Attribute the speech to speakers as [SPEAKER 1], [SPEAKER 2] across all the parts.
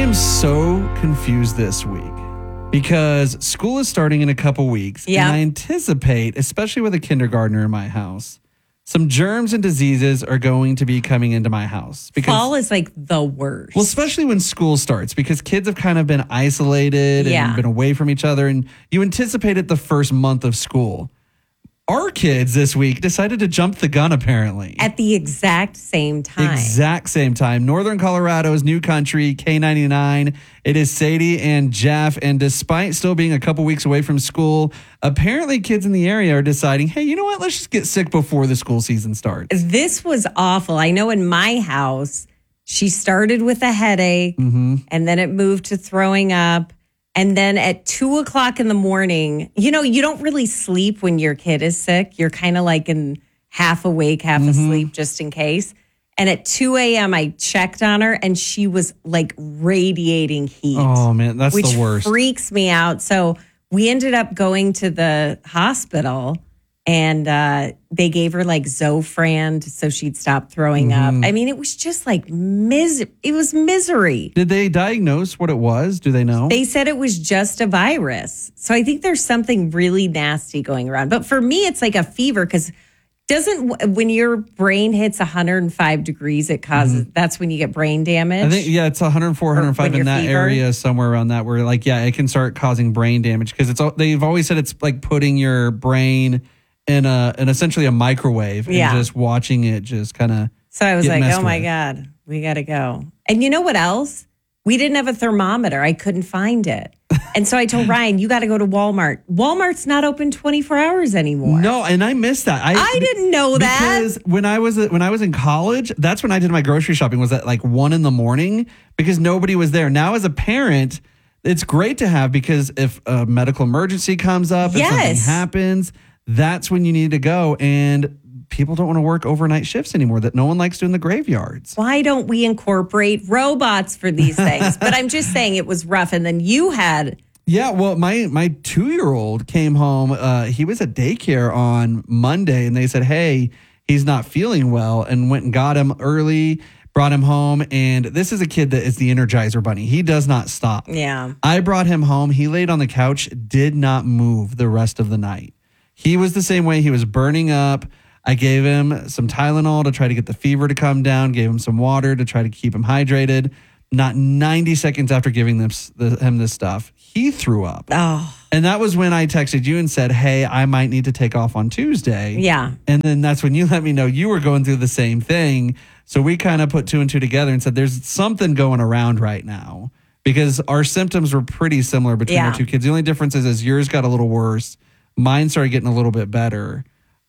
[SPEAKER 1] am so confused this week because school is starting in a couple weeks.
[SPEAKER 2] Yeah.
[SPEAKER 1] And I anticipate, especially with a kindergartner in my house, some germs and diseases are going to be coming into my house. Because,
[SPEAKER 2] fall is like the worst.
[SPEAKER 1] well, especially when school starts, because kids have kind of been isolated and been away from each other. And you anticipate it the first month of school. Our kids this week decided to jump the gun, apparently.
[SPEAKER 2] At the exact same time.
[SPEAKER 1] Exact same time. Northern Colorado's new country, K99. It is Sadie and Jeff. And despite still being a couple weeks away from school, apparently kids in the area are deciding, hey, you know what? Let's just get sick before the school season starts.
[SPEAKER 2] This was awful. I know in my house, she started with a headache and then it moved to throwing up. And then at 2:00 in the morning, you know, you don't really sleep when your kid is sick. You're kind of like in half awake, half asleep, just in case. And at 2 a.m., I checked on her and she was like radiating heat.
[SPEAKER 1] Oh, man, that's
[SPEAKER 2] which
[SPEAKER 1] the worst.
[SPEAKER 2] freaks me out. So we ended up going to the hospital and they gave her like Zofran so she'd stop throwing up. I mean, it was just like it was misery.
[SPEAKER 1] Did they diagnose what it was? Do they know?
[SPEAKER 2] They said it was just a virus. So I think there's something really nasty going around. But for me, it's like a fever because when your brain hits 105 degrees, it causes, that's when you get brain damage.
[SPEAKER 1] I think, yeah, it's 104, 105 in that area, somewhere around that, where like, yeah, it can start causing brain damage because they've always said it's like putting your brain in essentially a microwave and just watching it just kind of.
[SPEAKER 2] So I was like, oh my God, we got to go. And you know what else? We didn't have a thermometer. I couldn't find it. And so I told Ryan, you got to go to Walmart. Walmart's not open 24 hours anymore.
[SPEAKER 1] No, and I missed that.
[SPEAKER 2] I didn't know that.
[SPEAKER 1] Because when I was in college, that's when I did my grocery shopping, was at like 1 a.m. because nobody was there. Now as a parent, it's great to have, because if a medical emergency comes up, if something happens, that's when you need to go. And people don't want to work overnight shifts anymore, that no one likes doing the graveyards.
[SPEAKER 2] Why don't we incorporate robots for these things? But I'm just saying it was rough. And then you had...
[SPEAKER 1] Yeah, well, my 2-year-old came home. He was at daycare on Monday, and they said, hey, he's not feeling well, and went and got him early, brought him home. And this is a kid that is the Energizer Bunny. He does not stop.
[SPEAKER 2] Yeah.
[SPEAKER 1] I brought him home. He laid on the couch, did not move the rest of the night. He was the same way. He was burning up. I gave him some Tylenol to try to get the fever to come down, gave him some water to try to keep him hydrated. Not 90 seconds after giving him this stuff, he threw up.
[SPEAKER 2] Oh.
[SPEAKER 1] And that was when I texted you and said, hey, I might need to take off on Tuesday.
[SPEAKER 2] Yeah.
[SPEAKER 1] And then that's when you let me know you were going through the same thing. So we kind of put 2 and 2 together and said, there's something going around right now, because our symptoms were pretty similar between our two kids. The only difference is yours got a little worse. Mine started getting a little bit better.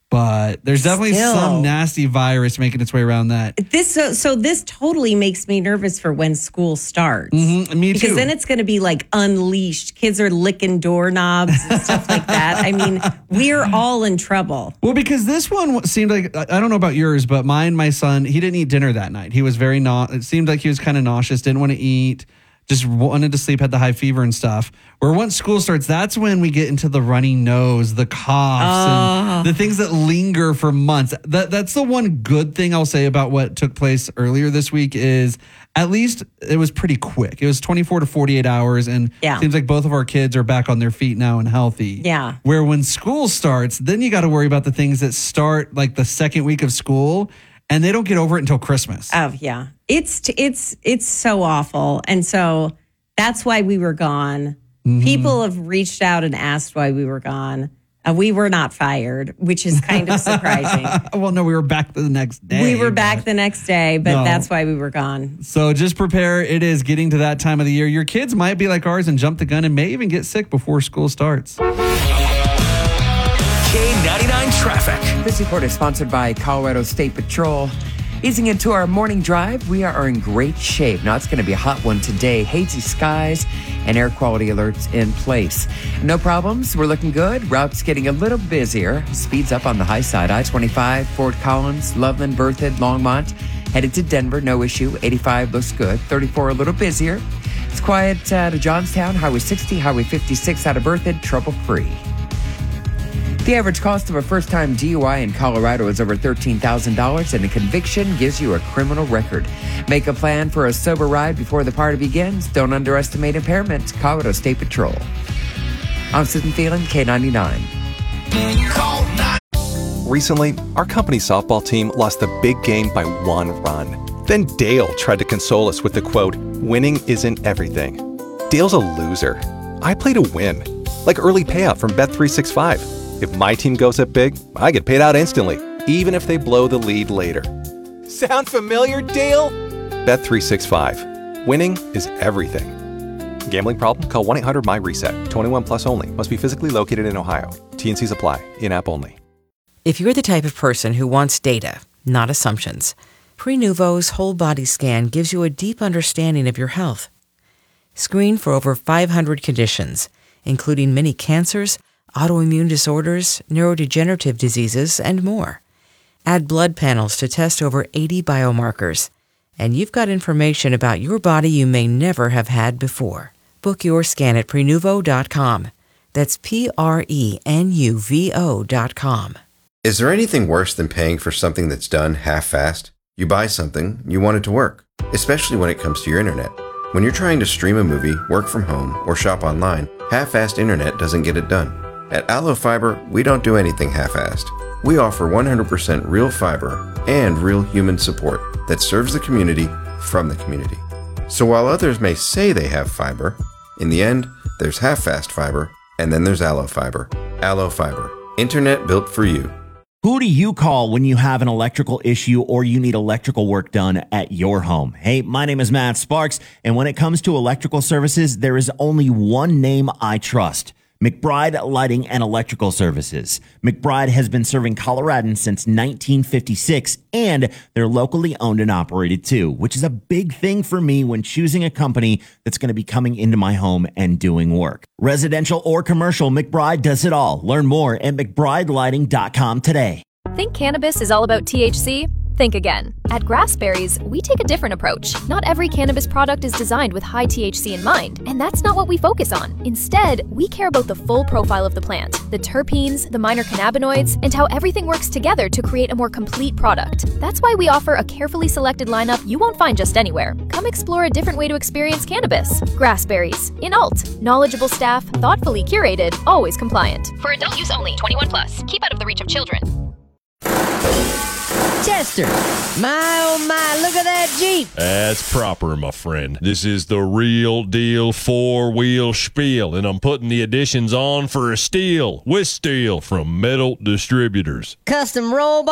[SPEAKER 1] But there's definitely some nasty virus making its way around that.
[SPEAKER 2] So this totally makes me nervous for when school starts.
[SPEAKER 1] Me too.
[SPEAKER 2] Because then it's going to be like unleashed. Kids are licking doorknobs and stuff like that. I mean, we're all in trouble.
[SPEAKER 1] Well, because this one seemed like, I don't know about yours, but my son, he didn't eat dinner that night. He was it seemed like he was kind of nauseous, didn't want to eat. Just wanted to sleep, had the high fever and stuff. Where once school starts, that's when we get into the runny nose, the coughs, and the things that linger for months. That's the one good thing I'll say about what took place earlier this week is at least it was pretty quick. It was 24 to 48 hours, and it seems like both of our kids are back on their feet now and healthy.
[SPEAKER 2] Yeah.
[SPEAKER 1] Where when school starts, then you got to worry about the things that start like the second week of school, and they don't get over it until Christmas.
[SPEAKER 2] Oh, yeah. It's so awful. And so that's why we were gone. People have reached out and asked why we were gone. We were not fired, which is kind of surprising.
[SPEAKER 1] Well, no, we were back the next day.
[SPEAKER 2] We were back the next day, but that's why we were gone.
[SPEAKER 1] So just prepare. It is getting to that time of the year. Your kids might be like ours and jump the gun and may even get sick before school starts.
[SPEAKER 3] K99 Traffic.
[SPEAKER 4] This report is sponsored by Colorado State Patrol. Easing into our morning drive, we are in great shape. Now, it's going to be a hot one today. Hazy skies and air quality alerts in place. No problems. We're looking good. Routes getting a little busier. Speeds up on the high side. I-25, Fort Collins, Loveland, Berthoud, Longmont. Headed to Denver, no issue. 85 looks good. 34 a little busier. It's quiet to Johnstown. Highway 60, Highway 56 out of Berthoud, trouble free. The average cost of a first-time DUI in Colorado is over $13,000, and a conviction gives you a criminal record. Make a plan for a sober ride before the party begins. Don't underestimate impairment. Colorado State Patrol. I'm Susan Phelan, K99.
[SPEAKER 3] Recently, our company softball team lost the big game by 1 run. Then Dale tried to console us with the quote, "Winning isn't everything." Dale's a loser. I play to win, like early payout from Bet365. If my team goes up big, I get paid out instantly, even if they blow the lead later. Sound familiar, Dale? Bet365. Winning is everything. Gambling problem? Call 1-800-MY-RESET. 21 plus only. Must be physically located in Ohio. T&Cs apply. In-app only.
[SPEAKER 5] If you're the type of person who wants data, not assumptions, Prenuvo's whole body scan gives you a deep understanding of your health. Screen for over 500 conditions, including many cancers, autoimmune disorders, neurodegenerative diseases, and more. Add blood panels to test over 80 biomarkers, and you've got information about your body you may never have had before. Book your scan at Prenuvo.com. That's Prenuvo.com.
[SPEAKER 6] Is there anything worse than paying for something that's done half-assed? You buy something, you want it to work, especially when it comes to your internet. When you're trying to stream a movie, work from home, or shop online, half-assed internet doesn't get it done. At Allo Fiber, we don't do anything half-assed. We offer 100% real fiber and real human support that serves the community from the community. So while others may say they have fiber, in the end, there's half-fast fiber, and then there's Allo Fiber. Allo Fiber. Internet built for you.
[SPEAKER 7] Who do you call when you have an electrical issue or you need electrical work done at your home? Hey, my name is Matt Sparks, and when it comes to electrical services, there is only one name I trust. McBride Lighting and Electrical Services. McBride has been serving Coloradans since 1956, and they're locally owned and operated too, which is a big thing for me when choosing a company that's going to be coming into my home and doing work. Residential or commercial, McBride does it all. Learn more at McBrideLighting.com today.
[SPEAKER 8] Think cannabis is all about THC? Think again. At Grassberries, we take a different approach. Not every cannabis product is designed with high THC in mind, and that's not what we focus on. Instead, we care about the full profile of the plant, the terpenes, the minor cannabinoids, and how everything works together to create a more complete product. That's why we offer a carefully selected lineup you won't find just anywhere. Come explore a different way to experience cannabis. Grassberries. In Alt. Knowledgeable staff, thoughtfully curated, always compliant. For adult use only, 21 plus. Keep out of the reach of children.
[SPEAKER 9] Chester, my oh my, look at that Jeep.
[SPEAKER 10] That's proper, my friend. This is the real deal four-wheel spiel, and I'm putting the additions on for a steal with steel from Metal Distributors.
[SPEAKER 9] Custom roll